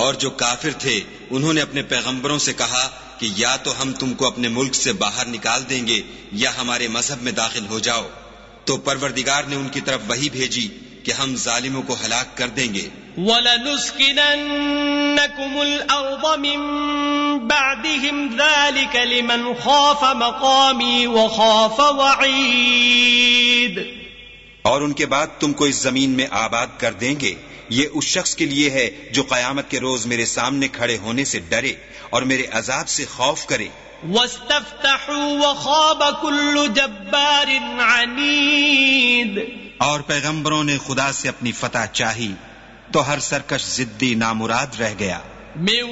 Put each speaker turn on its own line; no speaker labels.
और जो काफिर थे उन्होंने अपने पैगंबरों से कहा कि या तो हम तुमको अपने मुल्क से बाहर निकाल देंगे या हमारे मजहब में दाखिल हो जाओ। तो परवरदिगार ने उनकी तरफ वही भेजी कि हम जालिमों को हलाक कर देंगे।
वलनुस्किनन्नकुमुल अर्द मिन बअदिहिम ज़ालिका लिमन खाफ मक़ामी व खाफ वईद।
और उनके बाद तुमको इस जमीन में आबाद कर देंगे, ये उस शख्स के लिए है जो कयामत के रोज मेरे सामने खड़े होने से डरे और मेरे अजाब से खौफ करे।
वस्तफ्तहू व खाब कुल्लु जब्बारिन अनीद।
और पैगंबरों ने खुदा से अपनी फतह चाही तो हर सरकश जिद्दी नामुराद रह गया।